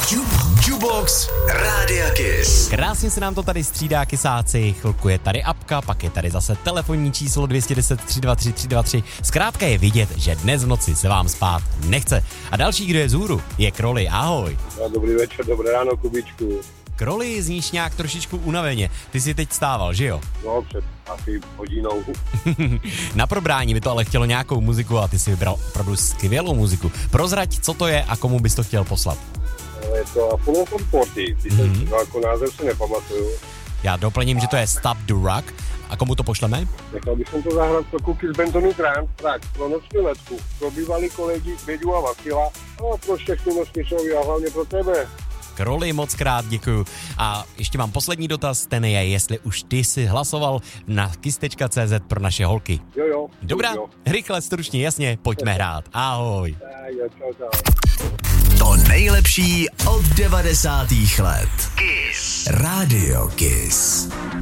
Jubox Rádia Kiss. Krásně se nám to tady střídá, kysáci. Chvilku je tady apka, pak je tady zase telefonní číslo 210 323 323. Zkrátka je vidět, že dnes v noci se vám spát nechce. A další, kdo je vzhůru, je Kroli. Ahoj. Dobrý večer, dobré ráno, Kubičku. Kroli, zníš nějak trošičku unaveně. Ty jsi teď stával, že jo? No, před asi hodinou. Na probrání by to ale chtělo nějakou muziku a ty si vybral opravdu skvělou muziku. Prozrať, co to je a komu bys to chtěl poslat. Je to Full of Sporty, jako název si nepamatuju. Já doplním, že to je Stop the Rock. A komu to pošleme? Nechal bych to zahrát pro kluky z Bentonu Grand, tak pro noční letku, pro bývalý kolegy Beďu a Vakila, a pro všechny noční šovy a hlavně pro tebe. Kroli, moc krát děkuju. A ještě mám poslední dotaz, ten je, jestli už ty jsi hlasoval na kiss.cz pro naše holky. Jo. Dobrá, jo. rychle, stručně, jasně, pojďme hrát. Ahoj. Jo, čau. To nejlepší od 90. let. Kiss. Rádio Kiss.